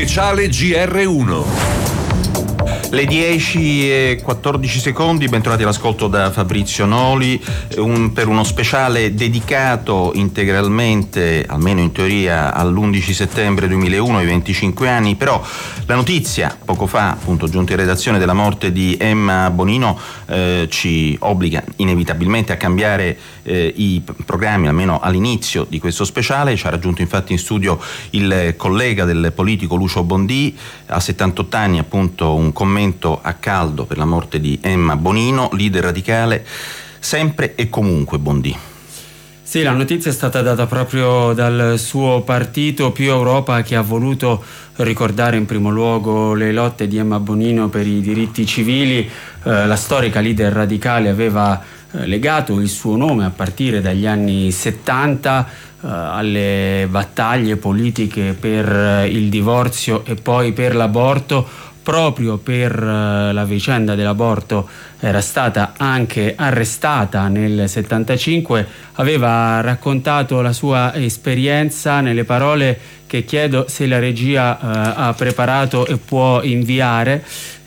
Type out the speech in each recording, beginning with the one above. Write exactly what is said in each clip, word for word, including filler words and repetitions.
Speciale G R uno. Le dieci e quattordici secondi, bentrovati all'ascolto da Fabrizio Noli, un, per uno speciale dedicato integralmente, almeno in teoria, all'undici settembre duemilauno, ai venticinque anni, però la notizia, poco fa, appunto giunta in redazione, della morte di Emma Bonino eh, ci obbliga inevitabilmente a cambiare eh, i programmi, almeno all'inizio di questo speciale. Ci ha raggiunto infatti in studio il collega del politico Lucio Bondì, a settantotto anni, appunto un commento a caldo per la morte di Emma Bonino, leader radicale sempre e comunque. Bondì. Sì, la notizia è stata data proprio dal suo partito Più Europa, che ha voluto ricordare in primo luogo le lotte di Emma Bonino per i diritti civili. Eh, la storica leader radicale aveva eh, legato il suo nome a partire dagli anni settanta eh, alle battaglie politiche per il divorzio e poi per l'aborto. Proprio per uh, la vicenda dell'aborto era stata anche arrestata nel settantacinque, aveva raccontato la sua esperienza nelle parole che chiedo se la regia uh, ha preparato e può inviare.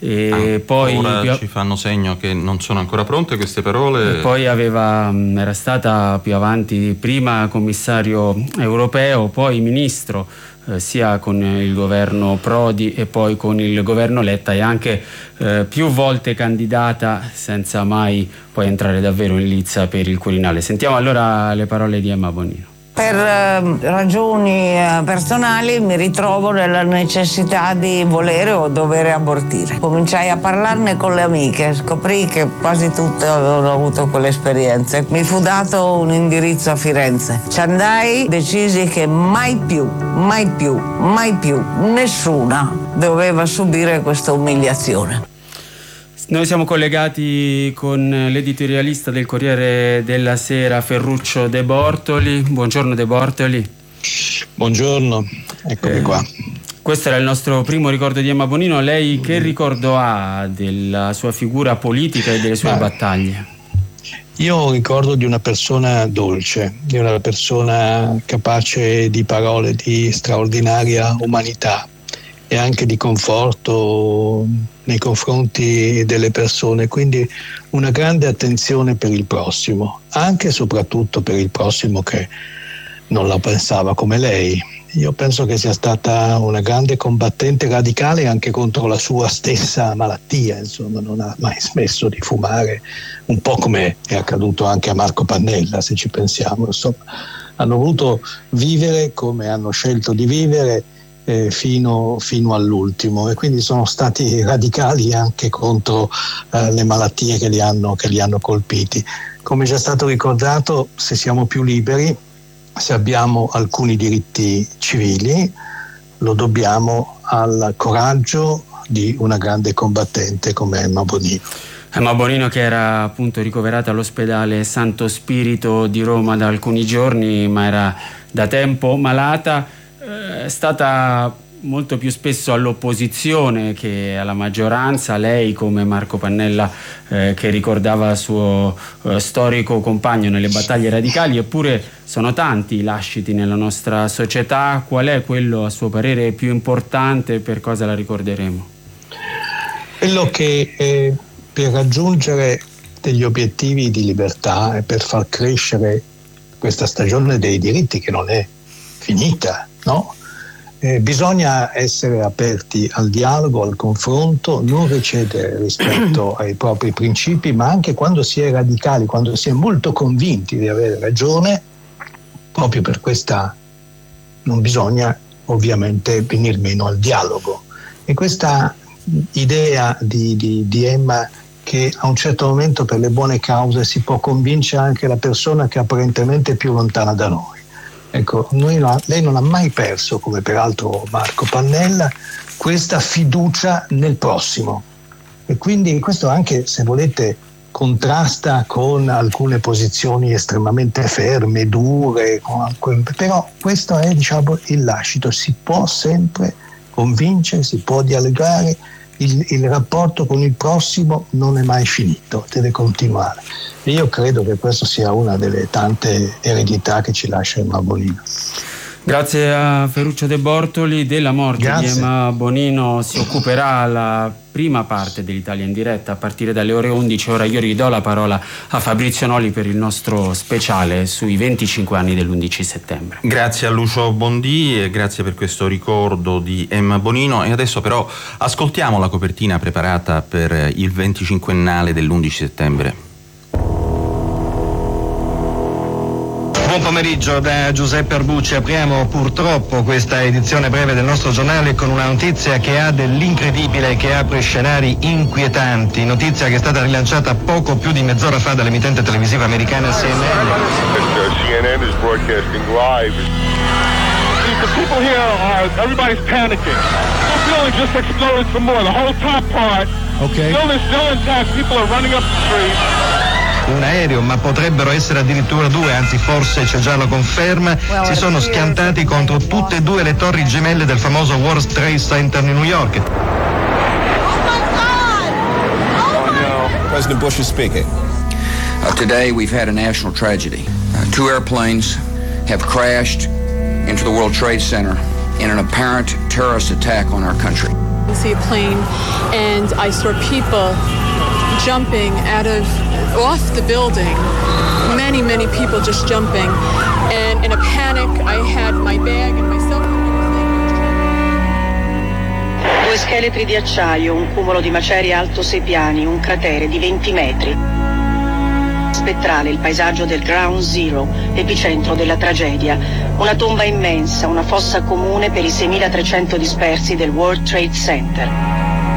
E ah, poi ora più... ci fanno segno che non sono ancora pronte queste parole. E poi aveva, era stata più avanti prima commissario europeo, poi ministro Eh, sia con il governo Prodi e poi con il governo Letta, e anche eh, più volte candidata senza mai poi entrare davvero in lizza per il Quirinale. Sentiamo allora le parole di Emma Bonino. Per eh, ragioni eh, personali mi ritrovo nella necessità di volere o dovere abortire. Cominciai a parlarne con le amiche, scoprì che quasi tutte avevano avuto quelle esperienze. Mi fu dato un indirizzo a Firenze. Ci andai, decisi che mai più, mai più, mai più nessuna doveva subire questa umiliazione. Noi siamo collegati con l'editorialista del Corriere della Sera, Ferruccio De Bortoli. Buongiorno De Bortoli. Buongiorno, eccomi eh, qua. Questo era il nostro primo ricordo di Emma Bonino. Lei che ricordo ha della sua figura politica e delle sue Ma, battaglie? Io ho un ricordo di una persona dolce, di una persona capace di parole di straordinaria umanità e anche di conforto nei confronti delle persone, quindi una grande attenzione per il prossimo, anche e soprattutto per il prossimo che non la pensava come lei. Io penso che sia stata una grande combattente radicale anche contro la sua stessa malattia, insomma non ha mai smesso di fumare, un po' come è accaduto anche a Marco Pannella, se ci pensiamo. Insomma, hanno voluto vivere come hanno scelto di vivere Eh, fino, fino all'ultimo, e quindi sono stati radicali anche contro eh, le malattie che li hanno, che li hanno colpiti. Come già stato ricordato, se siamo più liberi, se abbiamo alcuni diritti civili, lo dobbiamo al coraggio di una grande combattente come Emma Bonino. Emma Bonino, che era appunto ricoverata all'ospedale Santo Spirito di Roma da alcuni giorni, ma era da tempo malata. È stata molto più spesso all'opposizione che alla maggioranza, lei come Marco Pannella eh, che ricordava il suo eh, storico compagno nelle battaglie radicali. Eppure sono tanti i lasciti nella nostra società. Qual è quello a suo parere più importante? Per cosa la ricorderemo? Quello che eh, per raggiungere degli obiettivi di libertà e per far crescere questa stagione dei diritti, che non è finita, no? Eh, bisogna essere aperti al dialogo, al confronto, non recedere rispetto ai propri principi, ma anche quando si è radicali, quando si è molto convinti di avere ragione, proprio per questa non bisogna ovviamente venir meno al dialogo. E questa idea di, di, di Emma, che a un certo momento per le buone cause si può convincere anche la persona che apparentemente è più lontana da noi. Ecco, noi no, lei non ha mai perso, come peraltro Marco Pannella, questa fiducia nel prossimo. E quindi questo anche, se volete, contrasta con alcune posizioni estremamente ferme, dure, però questo è, diciamo, il lascito. Si può sempre convincere, si può dialogare, il, il rapporto con il prossimo non è mai finito, deve continuare. Io credo che questa sia una delle tante eredità che ci lascia Emma Bonino. Grazie a Ferruccio De Bortoli. Della morte Grazie. di Emma Bonino si occuperà la prima parte dell'Italia in diretta a partire dalle ore undici. Ora io ridò la parola a Fabrizio Noli per il nostro speciale sui venticinque anni dell'undici settembre. Grazie a Lucio Bondì e grazie per questo ricordo di Emma Bonino. E adesso però ascoltiamo la copertina preparata per il venticinquennale dell'undici settembre. Buon pomeriggio da Giuseppe Arbucci. Apriamo purtroppo questa edizione breve del nostro giornale con una notizia che ha dell'incredibile, che apre scenari inquietanti. Notizia che è stata rilanciata poco più di mezz'ora fa dall'emittente televisiva americana C N N. C N N is broadcasting live. The people here are, everybody's panicking. The building just exploded some more. The whole top part. Okay. The building's still intact. People are running up the street. Un aereo, ma potrebbero essere addirittura due, anzi forse c'è già la conferma, si sono schiantati contro tutte e due le torri gemelle del famoso World Trade Center di New York. President Bush is speaking. Uh, today we've had a national tragedy. Uh, two airplanes have crashed into the World Trade Center in an apparent terrorist attack on our country. I see a plane and I saw people jumping out of off the building, many many people just jumping, and in a panic I had my bag and my cell phone. Due scheletri di acciaio, un cumulo di macerie alto sei piani, un cratere di venti metri. Spettrale il paesaggio del Ground Zero, epicentro della tragedia, una tomba immensa, una fossa comune per i seimilatrecento dispersi del World Trade Center.